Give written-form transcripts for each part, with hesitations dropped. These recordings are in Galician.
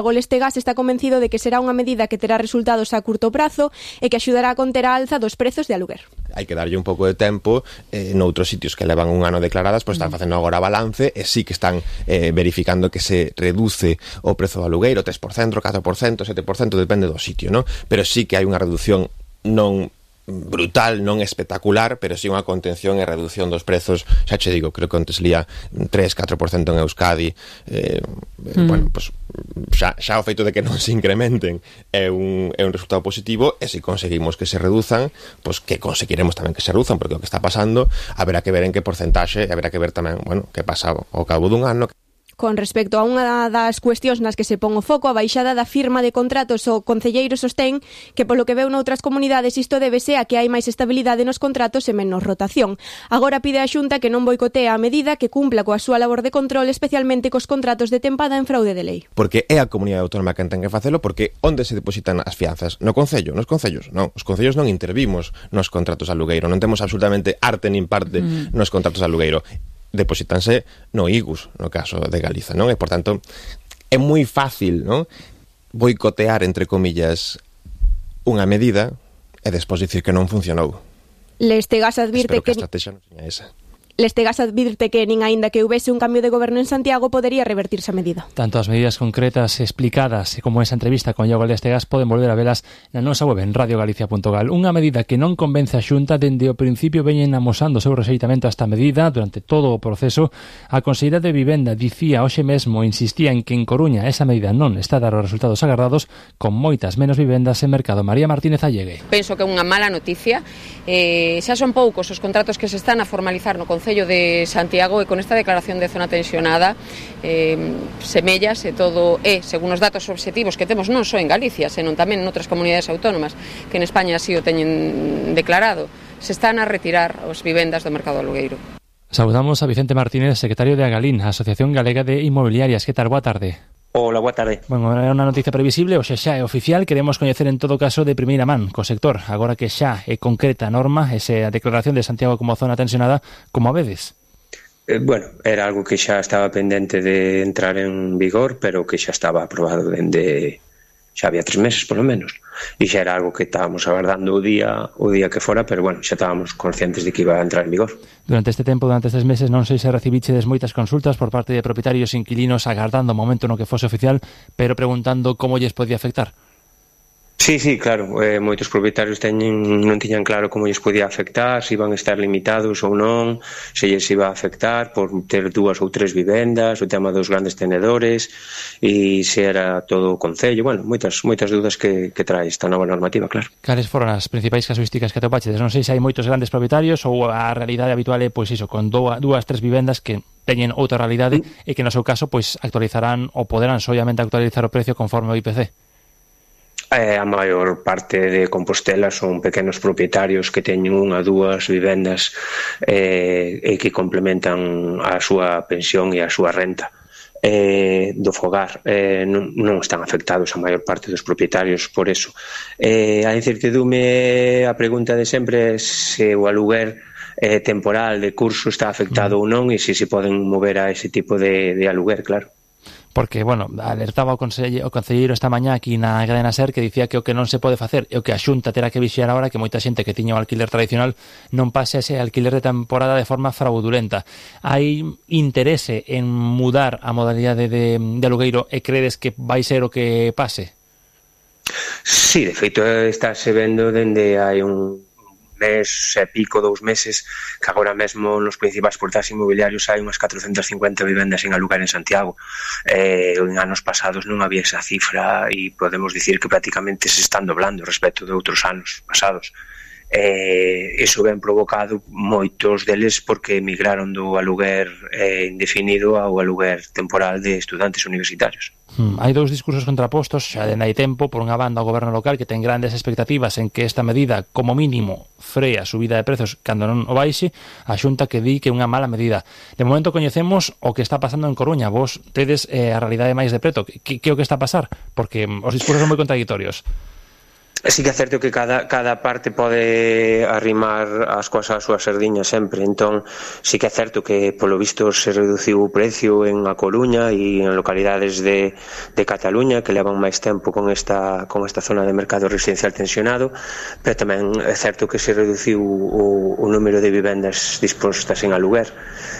Lestegas está convencido de que será unha medida que terá resultados a curto prazo e que axudará a conter a alza dos prezos de aluguer. Hai que darlle un pouco de tempo. Noutros sitios que levan un ano declaradas, pois están facendo agora balance e sí que están verificando que se reduce o prezo do alugueiro 3%, 4%, 7%, depende do sitio, non? Pero sí que hai unha reducción non brutal, non espectacular, pero sí unha contención e reducción dos prezos. Xa che digo, creo que antes lía 3-4% en Euskadi. Bueno, pues xa o feito de que non se incrementen é un resultado positivo, e se conseguimos que se reduzan, pues que conseguiremos tamén que se reduzan, porque o que está pasando haberá que ver en que porcentaxe, e haberá que ver tamén, bueno, que pasa ao cabo dun ano. Con respecto a unha das cuestións nas que se pon o foco, a baixada da firma de contratos, o concelleiro sostén que polo que veu noutras comunidades isto débese a que hai máis estabilidade nos contratos e menos rotación. Agora pide a Xunta que non boicotea a medida, que cumpla coa súa labor de control, especialmente cos contratos de tempada en fraude de lei. Porque é a comunidade autónoma que ten que facelo, porque onde se depositan as fianzas? No Concello? Nos Concellos? Non, os Concellos non intervimos nos contratos de alugueiro, non temos absolutamente arte nin parte nos contratos de alugueiro. Depositanse no IGUS, no caso de Galiza, non? E, por tanto, é moi fácil, non? Boicotear, entre comillas, unha medida e despois dicir que non funcionou. Lestegas advirte que a estrategia non seña esa. Lestegas advirte que nin aínda que houbese un cambio de goberno en Santiago podería revertirse a medida. Tanto as medidas concretas explicadas como esa entrevista con Iago Lestegas poden volver a velas na nosa web en radiogalicia.gal. Unha medida que non convence a Xunta. Dende o principio veñen amosando o seu rexeitamento a esta medida. Durante todo o proceso, a Conselleira de Vivenda dicía hoxe mesmo, insistía en que en Coruña esa medida non está a dar os resultados agardados, con moitas menos vivendas en mercado. María Martínez Allegue. Penso que é unha mala noticia. Xa son poucos os contratos que se están a formalizar no Concello de Santiago, e con esta declaración de zona tensionada semellas e todo según os datos obxectivos que temos non só en Galicia, senón tamén en outras comunidades autónomas que en España así o teñen declarado, se están a retirar as vivendas do mercado alugueiro. Saudamos a Vicente Martínez, secretario de Agalín, a Asociación Galega de Inmobiliarias. Que tal? Boa tarde. Hola, boa tarde. Bueno, é unha noticia previsible, o xa é oficial. Queremos coñecer en todo caso de primeira man co sector, agora que xa é concreta a norma, esa declaración de Santiago como zona tensionada, como a vedes. Bueno, era algo que xa estaba pendente de entrar en vigor, pero que xa estaba aprobado dende xa había 3 meses, polo menos, e xa era algo que estábamos agardando o día que fora, pero bueno, xa estábamos conscientes de que iba a entrar en vigor. Durante este tempo, durante estes meses, non sei se recibichedes moitas consultas por parte de propietarios e inquilinos agardando o momento no que fose oficial, pero preguntando como lles podía afectar. Sí, claro, moitos propietarios non tiñan claro como lles podía afectar, se iban a estar limitados ou non, se lles iba a afectar por ter 2 ou 3 vivendas, o tema dos grandes tenedores, e se era todo o Concello. Bueno, moitas dúdas que trae esta nova normativa, claro. Cales foron as principais casuísticas que atopachedes? Non sei se hai moitos grandes propietarios ou a realidade habitual é, pois iso, con 2, 3 vivendas que teñen outra realidade e que no seu caso pois actualizarán ou poderán solamente actualizar o precio conforme o IPC. A maior parte de Compostela son pequenos propietarios que teñen 1 ou 2 vivendas e que complementan a súa pensión e a súa renta do fogar. Non están afectados a maior parte dos propietarios por eso. A incertidume, a pregunta de sempre é se o aluguer temporal de curso está afectado ou non, e se poden mover a ese tipo de aluguer, claro. Porque, bueno, alertaba o concelleiro esta mañá aquí na cadena SER que dicía que o que non se pode facer e o que a Xunta terá que vixiar agora que moita xente que tiña o alquiler tradicional non pase a ese alquiler de temporada de forma fraudulenta. Hai interese en mudar a modalidade de alugueiro e credes que vai ser o que pase? Sí, de feito estáse vendo dende hai un mes e pico, 2 meses, que agora mesmo nos principais portais inmobiliarios hai unhas 450 vivendas en alugar en Santiago. En anos pasados non había esa cifra e podemos dicir que prácticamente se están doblando respecto de outros anos pasados. Iso ben provocado moitos deles porque emigraron do aluguer indefinido ao aluguer temporal de estudantes universitarios. Hai 2 discursos contrapostos xa dende hai tempo. Por unha banda, o goberno local, que ten grandes expectativas en que esta medida, como mínimo, free a subida de prezos cando non o baixe. A Xunta que di que é unha mala medida. De momento coñecemos o que está pasando en Coruña. Vos tedes a realidade máis de preto. Que é o que está a pasar? Porque os discursos son moi contradictorios. Sí que é certo que cada parte pode arrimar as cousas a súa sardiña sempre, entón sí que é certo que polo visto se reduciu o precio en A Coruña e en localidades de Cataluña que levan máis tempo con esta zona de mercado residencial tensionado, pero tamén é certo que se reduciu o número de vivendas dispostas en aluguer.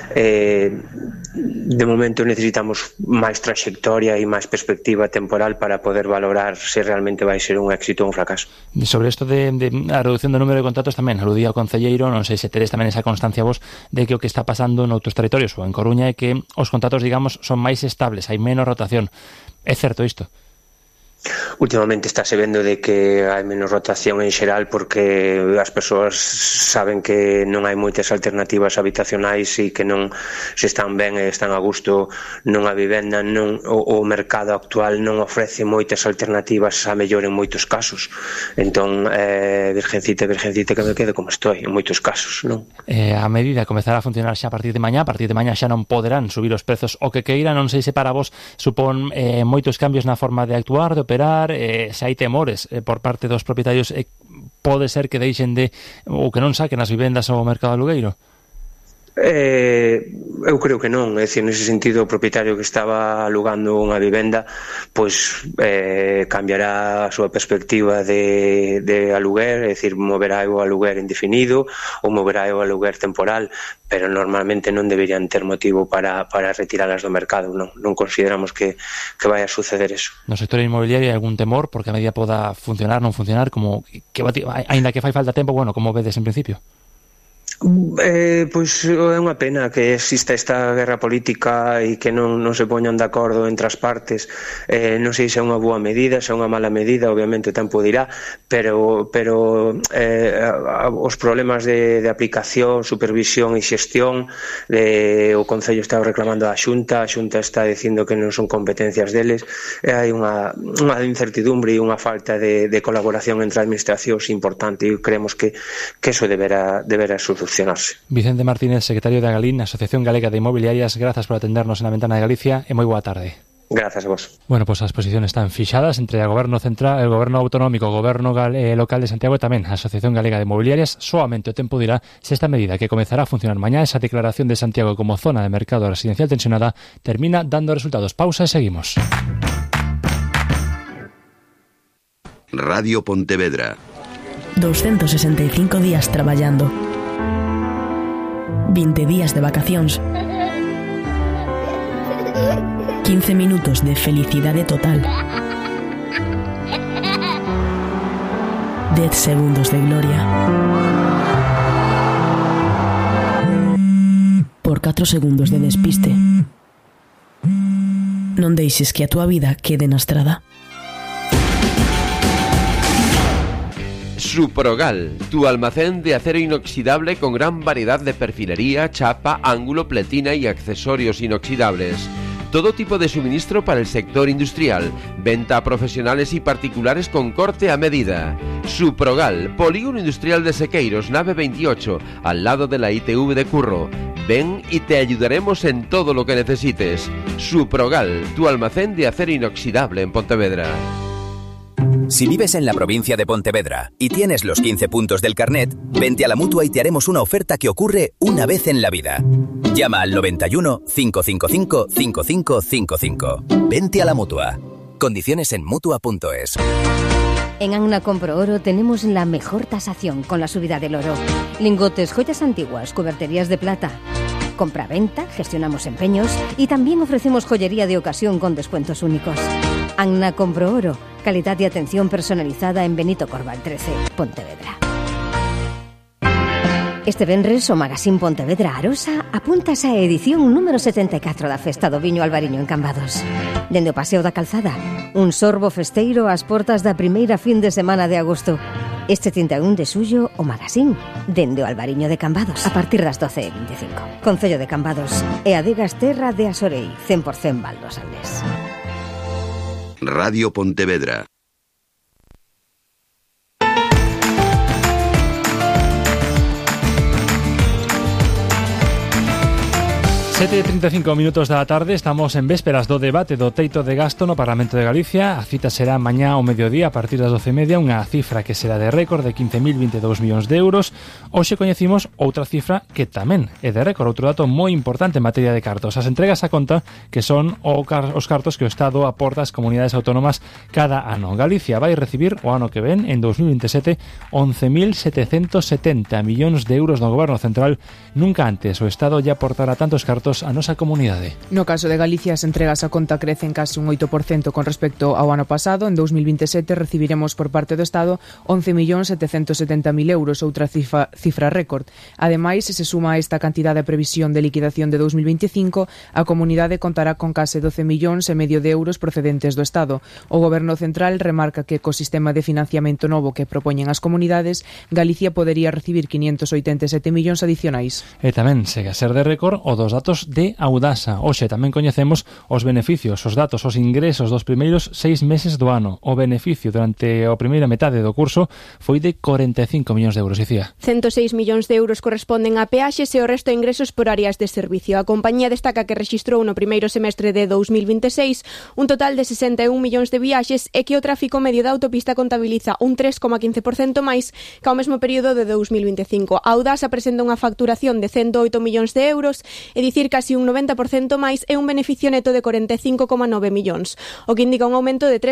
De momento necesitamos máis traxectoria e máis perspectiva temporal para poder valorar se realmente vai ser un éxito ou un fracaso. Sobre isto de a reducción do número de contratos tamén aludía o concelleiro, non sei se tedes tamén esa constancia vos de que o que está pasando noutros territorios ou en Coruña é que os contratos, digamos, son máis estables, hai menos rotación. É certo isto? Últimamente estáse vendo de que hai menos rotación en xeral porque as persoas saben que non hai moitas alternativas habitacionais e que non se están ben e están a gusto nunha vivenda, non, o mercado actual non ofrece moitas alternativas a mellor en moitos casos, entón virgencita que me quedo como estou en moitos casos, non? A medida comezará a funcionar xa a partir de mañá xa non poderán subir os prezos o que queira, non sei se para vos supón moitos cambios na forma de actuar, de operar, se hai temores por parte dos propietarios, pode ser que deixen de ou que non saquen as vivendas ao mercado alugueiro? Eu creo que non, é dicir, nese sentido o propietario que estaba alugando unha vivenda pois cambiará a súa perspectiva de aluguer, é dicir, moverá o aluguer indefinido ou moverá o aluguer temporal, pero normalmente non deberían ter motivo para retiralas do mercado, non consideramos que vai a suceder eso. No sector inmobiliario hai algún temor porque a medida poda funcionar, non funcionar, como que aínda que fai falta tempo, bueno, como vedes en principio? Pois é unha pena que exista esta guerra política e que non se poñan de acordo entre as partes. Non sei se é unha boa medida, se é unha mala medida, obviamente o tempo dirá, pero os problemas de aplicación, supervisión e xestión, o Concello está reclamando a Xunta está dicindo que non son competencias deles, hai unha incertidumbre e unha falta de colaboración entre administracións importante e creemos que eso deberá solucionarse. Vicente Martínez, secretario da Galín, Asociación Galega de Inmobiliarias, grazas por atendernos en a Ventana de Galicia e moi boa tarde. Grazas a vos. Bueno, pues as posicións están fixadas entre o Goberno Central, el Goberno Autonómico, o Goberno Local de Santiago e tamén a Asociación Galega de Inmobiliarias. Soamente o tempo dirá se esta medida que comezará a funcionar mañá, esa declaración de Santiago como zona de mercado residencial tensionada, termina dando resultados. Pausa e seguimos. Radio Pontevedra. 265 días traballando. 20 días de vacacións. 15 minutos de felicidade total. 10 segundos de gloria. Por 4 segundos de despiste. Non deixes que a túa vida quede na estrada. Suprogal, tu almacén de acero inoxidable con gran variedad de perfilería, chapa, ángulo, pletina y accesorios inoxidables. Todo tipo de suministro para el sector industrial, venta a profesionales y particulares con corte a medida. Suprogal, Polígono Industrial de Sequeiros, nave 28, al lado de la ITV de Curro. Ven y te ayudaremos en todo lo que necesites. Suprogal, tu almacén de acero inoxidable en Pontevedra. Si vives en la provincia de Pontevedra y tienes los 15 puntos del carnet, vente a la Mutua y te haremos una oferta que ocurre una vez en la vida. Llama al 91 555 5555. Vente a la Mutua. Condiciones en Mutua.es. En Agna Compro Oro tenemos la mejor tasación con la subida del oro. Lingotes, joyas antiguas, cuberterías de plata. Compra-venta, gestionamos empeños y también ofrecemos joyería de ocasión con descuentos únicos. Agna Compro Oro, calidad y atención personalizada en Benito Corval 13, Pontevedra. Este venres o Magazín Pontevedra Arosa apuntas a edición número 74 da Festa do Viño Albariño en Cambados. Dende o Paseo da Calzada, un sorbo festeiro ás portas da primeira fin de semana de agosto. Este 31 de xullo, o Magazín, dende o Albariño de Cambados, a partir das 12:25. Concello de Cambados e Adegas Terra de Asorei, 100% Baldos Aldés. Radio Pontevedra. 7:35 minutos da tarde, estamos en vésperas do debate do teito de gasto no Parlamento de Galicia. A cita será mañá ao mediodía a partir das 12:30, unha cifra que será de récord de 15.022 millóns de euros. Hoxe coñecimos outra cifra que tamén é de récord, outro dato moi importante en materia de cartos. As entregas a conta que son os cartos que o Estado aporta ás comunidades autónomas cada ano. Galicia vai recibir o ano que ven, en 2027, 11.770 millóns de euros do Goberno Central. Nunca antes o Estado lle aportará tantos cartos a nosa comunidade. No caso de Galicia, as entregas a conta crecen case un 8% con respecto ao ano pasado. En 2027 recibiremos por parte do Estado 11.770.000 euros, outra cifra récord. Ademais, se suma a esta cantidade a previsión de liquidación de 2025, a comunidade contará con case 12,5 millóns de euros procedentes do Estado. O Goberno Central remarca que co sistema de financiamento novo que propoñen as comunidades, Galicia podería recibir 587 millóns adicionais. E tamén segue a ser de récord o dos datos de Audasa. Hoxe tamén coñecemos os beneficios, os datos, os ingresos dos primeiros 6 meses do ano. O beneficio durante a primeira metade do curso foi de 45 millóns de euros, Icía. 106 millóns de euros corresponden a peaxes e o resto a ingresos por áreas de servicio. A compañía destaca que rexistrou no primeiro semestre de 2026 un total de 61 millóns de viaxes e que o tráfico medio da autopista contabiliza un 3,15% máis que ao mesmo período de 2025. A Audasa presenta unha facturación de 108 millóns de euros, é dicir, casi un 90% máis e un beneficio neto de 45,9 millóns, o que indica un aumento do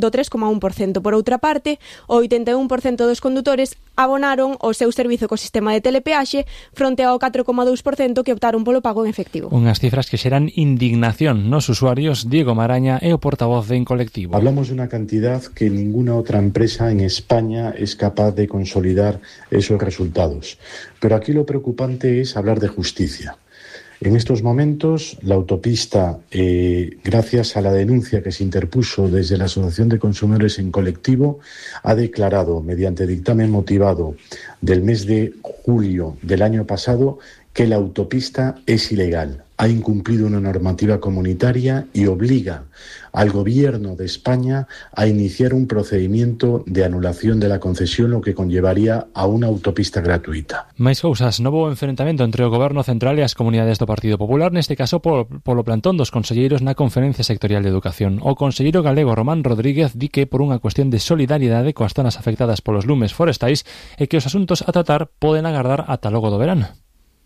3,1%. Por outra parte, o 81% dos condutores abonaron o seu servizo co sistema de telepeaxe fronte ao 4,2% que optaron polo pago en efectivo. Unhas cifras que xeran indignación nos usuarios. Diego Maraña é o portavoz de Incolectivo. Hablamos de unha cantidad que ninguna otra empresa en España es capaz de consolidar esos resultados. Pero aquí lo preocupante es hablar de justicia. En estos momentos, la autopista, gracias a la denuncia que se interpuso desde la Asociación de Consumidores en Colectivo, ha declarado, mediante dictamen motivado del mes de julio del año pasado, que la autopista es ilegal. Ha incumplido una normativa comunitaria y obliga al Gobierno de España a iniciar un procedimiento de anulación de la concesión, lo que conllevaría a una autopista gratuita. Máis cousas, novo enfrentamento entre o Goberno Central e as comunidades do Partido Popular, neste caso polo plantón dos conselleiros na Conferencia Sectorial de Educación. O conselleiro galego Román Rodríguez di que por unha cuestión de solidariedade coas zonas afectadas polos lumes forestais e que os asuntos a tratar poden agardar ata logo do verán.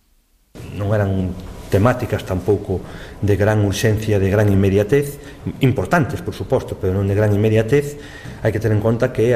Non eran temáticas tampouco de gran urxencia, de gran inmediatez, importantes, por suposto, pero non de gran inmediatez. Hai que ter en conta que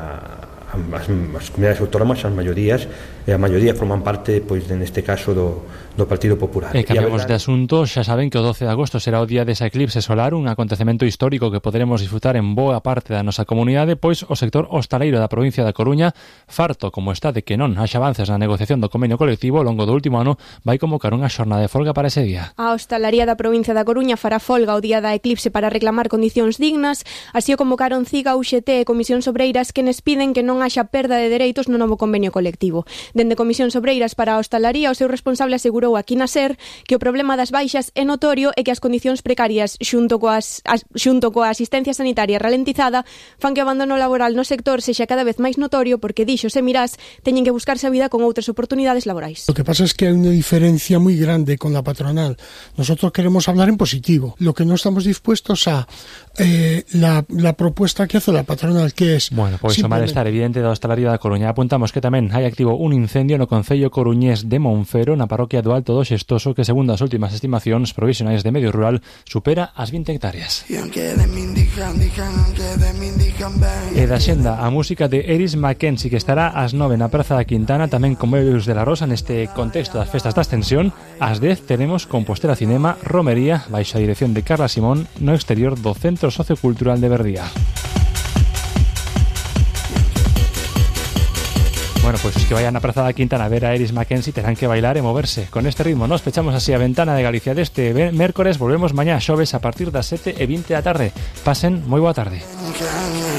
as comunidades autónomas, as maiorías, e a maioría forman parte, pois, neste caso, do Partido Popular. E cambiamos de asunto, xa saben que o 12 de agosto será o día desa eclipse solar, un acontecemento histórico que poderemos disfrutar en boa parte da nosa comunidade, pois o sector hostaleiro da provincia da Coruña, farto como está de que non haxa avances na negociación do convenio colectivo ao longo do último ano, vai convocar unha xornada de folga para ese día. A hostalaría da provincia da Coruña fará folga o día da eclipse para reclamar condicións dignas, así o convocaron CIGA, UGT e Comisións Obreiras, que nes piden que non haxa perda de dereitos no novo convenio colectivo. Dende Comisións Obreiras para a hostalaría, o seu responsable asegurou aquí na SER que o problema das baixas é notorio e que as condicións precarias xunto coa asistencia sanitaria ralentizada fan que o abandono laboral no sector sexa cada vez máis notorio, porque dixo Semirás teñen que buscarse a vida con outras oportunidades laborais. Lo que pasa es que hay una diferencia muy grande con la patronal. Nosotros queremos hablar en positivo. Lo que no estamos dispuestos a la propuesta que hace la patronal, que es... Bueno, pois o malestar evidente da hostalaría da Coruña. Apuntamos que tamén hai activo un incendio no concello coruñés de Monfero, na parroquia do Alto do Xestoso, que segundo as últimas estimacións provisionais de medio rural supera as 20 hectáreas. E da xenda, a música de Eris Mackenzie, que estará ás 9 na Praza da Quintana, tamén con Meus de la Rosa neste contexto das festas da Ascensión. Ás 10 tenemos Compostela Cinema, Romería, baixo a dirección de Carla Simón, no exterior do Centro Sociocultural de Verdía. Bueno, pues os que vayan a Praza da Quintana a ver a Eris Mackenzie terán que bailar e moverse. Con este ritmo nos pechamos así a ventana de Galicia deste mércores. Volvemos mañá xoves a partir das 7:20 da tarde. Pasen moi boa tarde.